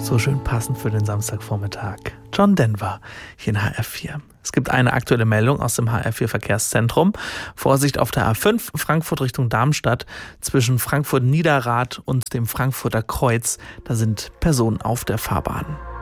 So schön passend für den Samstagvormittag. John Denver hier in HR4. Es gibt eine aktuelle Meldung aus dem HR4 Verkehrszentrum. Vorsicht auf der A5 Frankfurt Richtung Darmstadt zwischen Frankfurt Niederrad und dem Frankfurter Kreuz. Da sind Personen auf der Fahrbahn.